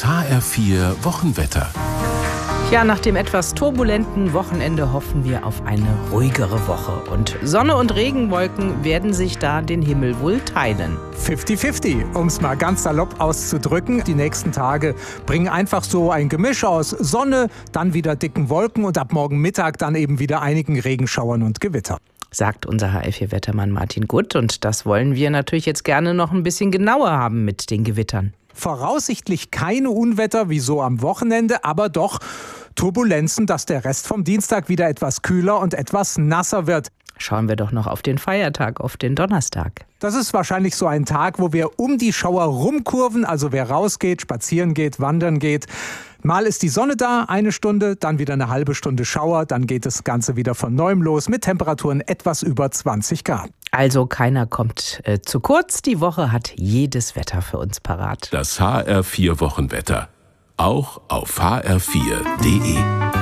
Das HR4 Wochenwetter. Ja, nach dem etwas turbulenten Wochenende hoffen wir auf eine ruhigere Woche. Und Sonne und Regenwolken werden sich da den Himmel wohl teilen. 50-50, um es mal ganz salopp auszudrücken. Die nächsten Tage bringen einfach so ein Gemisch aus Sonne, dann wieder dicken Wolken und ab morgen Mittag dann eben wieder einigen Regenschauern und Gewitter. Sagt unser HR4-Wettermann Martin Gutt. Und das wollen wir natürlich jetzt gerne noch ein bisschen genauer haben mit den Gewittern. Voraussichtlich keine Unwetter wie so am Wochenende, aber doch Turbulenzen, dass der Rest vom Dienstag wieder etwas kühler und etwas nasser wird. Schauen wir doch noch auf den Feiertag, auf den Donnerstag. Das ist wahrscheinlich so ein Tag, wo wir um die Schauer rumkurven, also wer rausgeht, spazieren geht, wandern geht. Mal ist die Sonne da, 1 Stunde, dann wieder eine halbe Stunde Schauer, dann geht das Ganze wieder von neuem los mit Temperaturen etwas über 20 Grad. Also keiner kommt zu kurz, die Woche hat jedes Wetter für uns parat. Das HR4 Wochenwetter. Auch auf hr4.de.